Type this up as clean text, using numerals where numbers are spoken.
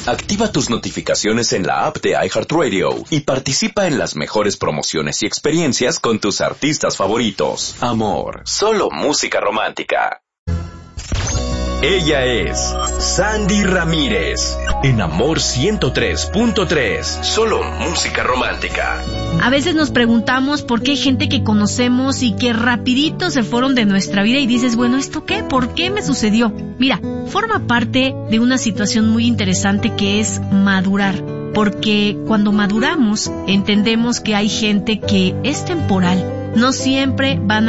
Activa tus notificaciones en la app de iHeartRadio y participa en las mejores promociones y experiencias con tus artistas favoritos. Amor, solo música romántica. Ella es Sandy Ramírez, en Amor 103.3, solo música romántica. A veces nos preguntamos por qué hay gente que conocemos y que rapidito se fueron de nuestra vida y dices, bueno, ¿esto qué? ¿Por qué me sucedió? Mira, forma parte de una situación muy interesante que es madurar. Porque cuando maduramos entendemos que hay gente que es temporal, no siempre van